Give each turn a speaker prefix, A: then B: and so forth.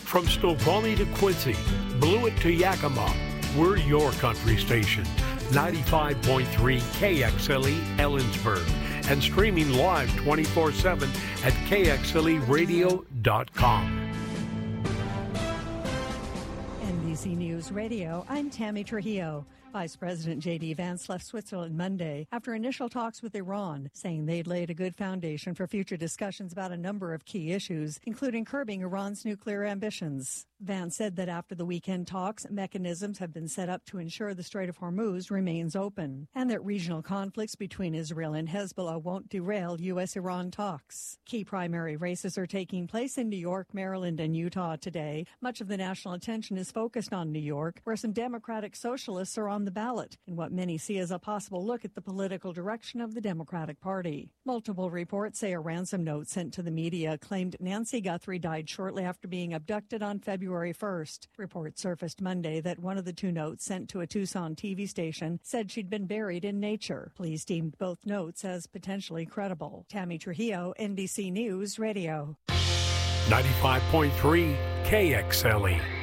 A: From Snoqualmie to Quincy, Blewett to Yakima, we're your country station. 95.3 KXLE Ellensburg and streaming live 24/7 at KXLEradio.com.
B: NBC News Radio, I'm Tammy Trujillo. Vice President J.D. Vance left Switzerland Monday after initial talks with Iran, saying they'd laid a good foundation for future discussions about a number of key issues, including curbing Iran's nuclear ambitions. Vance said that after the weekend talks, mechanisms have been set up to ensure the Strait of Hormuz remains open, and that regional conflicts between Israel and Hezbollah won't derail U.S.-Iran talks. Key primary races are taking place in New York, Maryland, and Utah today. Much of the national attention is focused on New York, where some Democratic socialists are on the ballot, in what many see as a possible look at the political direction of the Democratic Party. Multiple reports say a ransom note sent to the media claimed Nancy Guthrie died shortly after being abducted on February 1st. Reports surfaced Monday that one of the two notes sent to a Tucson TV station said she'd been buried in nature. Police deemed both notes as potentially credible. Tammy Trujillo, NBC News Radio.
A: 95.3 KXLE.